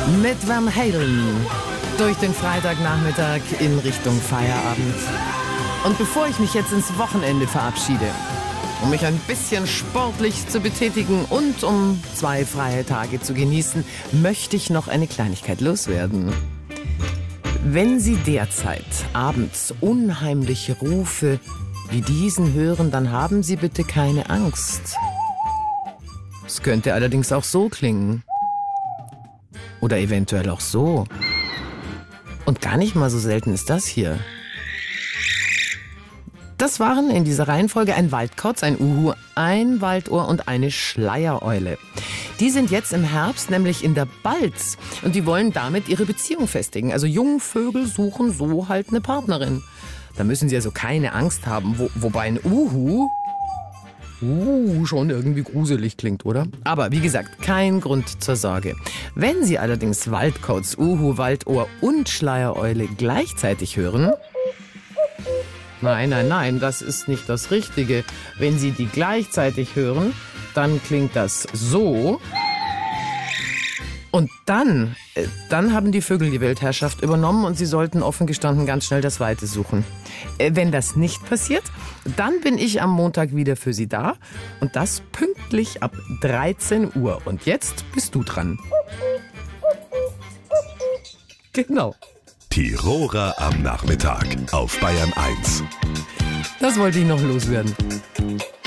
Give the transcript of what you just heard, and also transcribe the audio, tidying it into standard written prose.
Mit Van Halen durch den Freitagnachmittag in Richtung Feierabend. Und bevor ich mich jetzt ins Wochenende verabschiede, um mich ein bisschen sportlich zu betätigen und um 2 freie Tage zu genießen, möchte ich noch eine Kleinigkeit loswerden. Wenn Sie derzeit abends unheimliche Rufe wie diesen hören, dann haben Sie bitte keine Angst. Es könnte allerdings auch so klingen. Oder eventuell auch so. Und gar nicht mal so selten ist das hier. Das waren in dieser Reihenfolge ein Waldkauz, ein Uhu, ein Waldohr und eine Schleiereule. Die sind jetzt im Herbst nämlich in der Balz und die wollen damit ihre Beziehung festigen. Also Jungvögel suchen so halt eine Partnerin. Da müssen sie also keine Angst haben, wobei ein Uhu schon irgendwie gruselig klingt, oder? Aber wie gesagt, kein Grund zur Sorge. Wenn Sie allerdings Waldkauz, Uhu, Waldohr und Schleiereule gleichzeitig hören... Nein, das ist nicht das Richtige. Wenn Sie die gleichzeitig hören, dann klingt das so. Und dann haben die Vögel die Weltherrschaft übernommen und sie sollten offen gestanden ganz schnell das Weite suchen. Wenn das nicht passiert, dann bin ich am Montag wieder für Sie da und das pünktlich ab 13 Uhr. Und jetzt bist du dran. Genau. Tiroler am Nachmittag auf Bayern 1. Das wollte ich noch loswerden.